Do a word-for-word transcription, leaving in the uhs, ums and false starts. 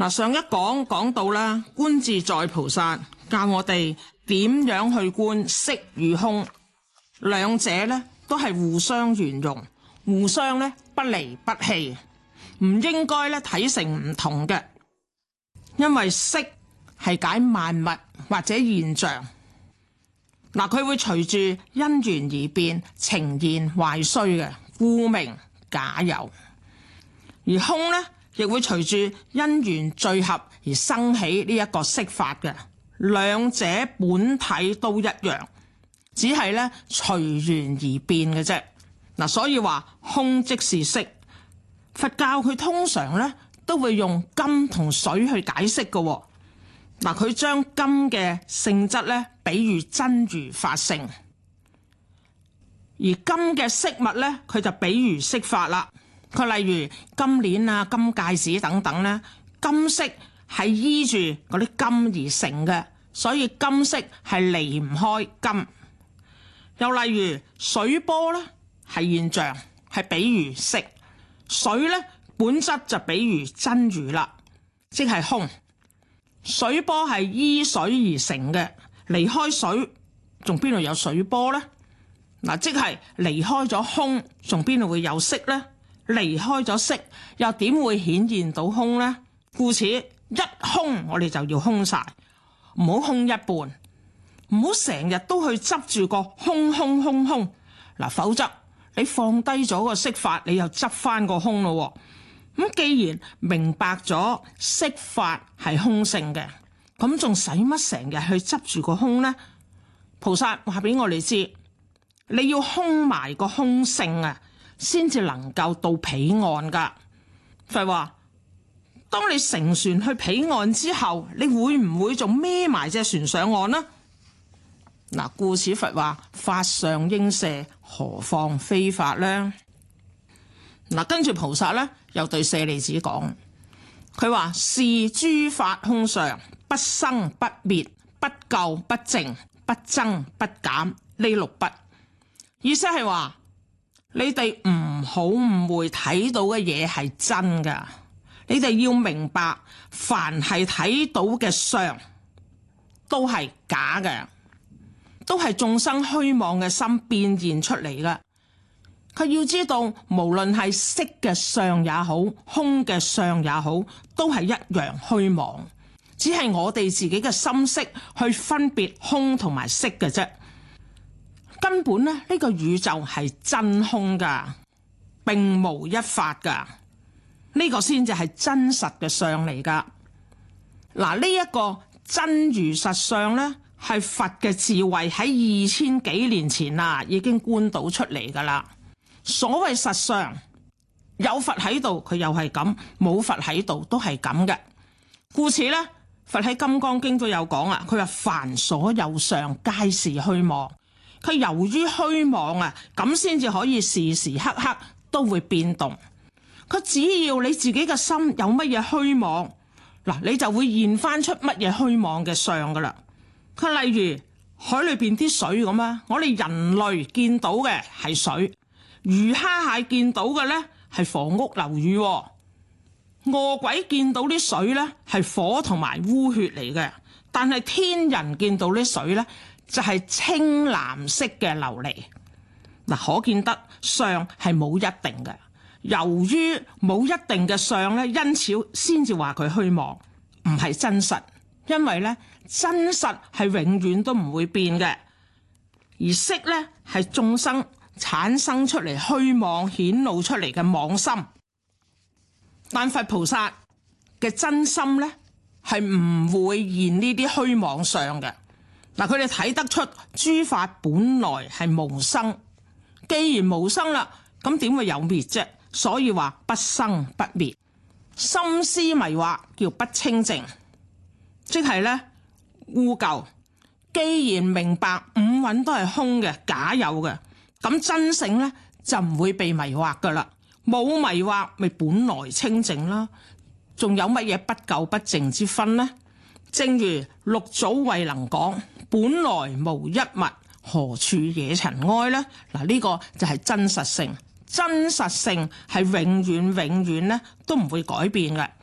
嗱，上一講講到啦，觀自在菩薩教我哋點樣去觀色與空，兩者咧都係互相圓融，互相咧不離不棄，唔應該咧睇成唔同嘅。因為色係解萬物或者現象，嗱，佢會隨住因緣而變，呈現壞衰嘅，故名假有。而空咧亦會隨住因緣聚合而生起呢一個色法嘅，兩者本體都一樣，只係咧隨緣而變嘅啫。嗱，所以話空即是色。佛教佢通常咧都會用金同水去解釋嘅。嗱，佢將金嘅性質咧比喻真如法性，而金嘅飾物咧佢就比喻色法啦。佢例如金鏈啊、金戒指等等咧，金飾係依住嗰啲金而成嘅，所以金飾係離唔開金。又例如水波咧係現象，係比喻色，水咧本質就比喻真如啦，即係空。水波係依水而成嘅，離開水仲邊度有水波呢？嗱，即係離開咗空，仲邊度會有色呢？離開咗色，又點會顯現到空呢？故此一空，我哋就要空晒，唔好空一半，唔好成日都去執住個空空空空。嗱，否則你放低咗個色法，你又執翻個空咯。咁既然明白咗色法係空性嘅，咁仲使乜成日去執住個空呢？菩薩話俾我哋知，你要空埋個空性啊，先至能夠到彼岸噶。佛話，當你乘船去彼岸之後，你會唔會仲孭埋隻船上岸呢？嗱，故此佛話，法上應捨，何況非法呢？嗱，跟住菩薩咧，又對舍利子講，佢話是諸法空相，不生不滅，不垢不淨，不增不減，呢六不。意思係話，你哋唔好誤會睇到嘅嘢係真噶，你哋要明白，凡係睇到嘅相都係假嘅，都係眾生虛妄嘅心變現出嚟噶。佢要知道，無論係色嘅相也好，空嘅相也好，都係一樣虛妄，只係我哋自己嘅心識去分別空同埋色嘅啫。根本咧，呢個宇宙係真空噶，並無一法噶，呢個先至係真實嘅相嚟噶。嗱，呢一個真如實相咧，係佛嘅智慧喺二千幾年前啊，已經觀到出嚟噶啦。所謂實相，有佛喺度佢又係咁，冇佛喺度都係咁嘅。故此咧，佛喺《金剛經》都有講啊，佢話凡所有相皆是虛妄。佢由於虛妄啊，咁先至可以時時刻刻都會變動。佢只要你自己嘅心有乜嘢虛妄，嗱，你就會現翻出乜嘢虛妄嘅相噶啦。佢例如海裏邊啲水咁啊，我哋人類見到嘅係水。魚蝦蟹見到嘅咧係房屋樓宇，餓鬼見到啲水咧係火同埋污血嚟嘅，但係天人見到啲水咧就係青藍色嘅琉璃。嗱，可見得相係冇一定嘅，由於冇一定嘅相咧，因此先至話佢虛妄，唔係真實。因為咧真實係永遠都唔會變嘅，而色咧係眾生產生出嚟虛妄顯露出嚟嘅妄心，但佛菩薩嘅真心咧係唔會現呢啲虛妄相嘅。嗱，佢哋睇得出諸法本來係無生，既然無生啦，咁點會有滅啫？所以話不生不滅，心思迷惑叫不清淨，即係咧污垢。既然明白五蘊都係空嘅、假有嘅，咁真性咧就唔會被迷惑噶啦，冇迷惑咪本來清淨啦，仲有乜嘢不垢不淨之分呢？正如六祖慧能講，本來無一物，何處惹塵埃呢？嗱，呢個就係真實性，真實性係永遠永遠咧都唔會改變嘅。